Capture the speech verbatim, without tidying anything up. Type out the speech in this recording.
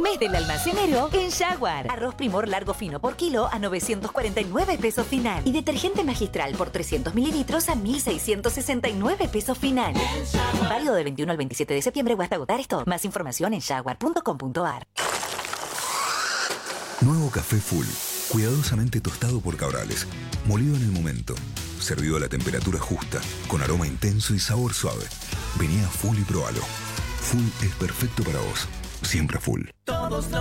Mes del almacenero en Jaguar. Arroz Primor largo fino por kilo a novecientos cuarenta y nueve pesos final. Y detergente Magistral por trescientos mililitros a mil seiscientos sesenta y nueve pesos final. Válido del veintiuno al veintisiete de septiembre o hasta agotar esto. Más información en jaguar punto com punto a r. Nuevo café Full. Cuidadosamente tostado por Cabrales. Molido en el momento. Servido a la temperatura justa. Con aroma intenso y sabor suave. Vení a Full y probalo. Full es perfecto para vos. Siempre Full. Todos